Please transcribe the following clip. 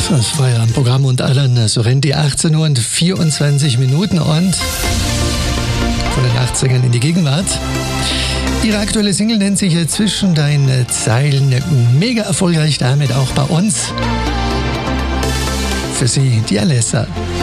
Das Feierabendprogramm und Alan Sorrenti, 18 Uhr und 24 Minuten und von den 80ern in die Gegenwart. Ihre aktuelle Single nennt sich Zwischen deinen Zeilen. Mega erfolgreich damit auch bei uns. Für Sie, die Alessa.